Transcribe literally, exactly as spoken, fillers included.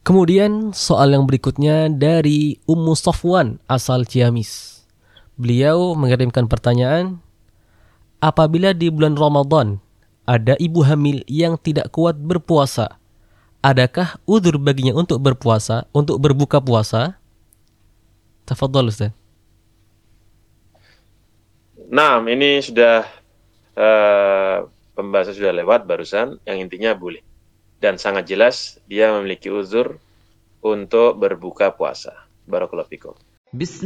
Kemudian soal yang berikutnya dari Ummu Safwan asal Ciamis. Beliau mengirimkan pertanyaan, apabila di bulan Ramadan ada ibu hamil yang tidak kuat berpuasa, adakah udzur baginya untuk berpuasa, untuk berbuka puasa? Tafadhol Ustaz. Nah, ini sudah uh, pembahasan sudah lewat barusan, yang intinya boleh. Dan sangat jelas dia memiliki uzur untuk berbuka puasa. Barakallahu fikum.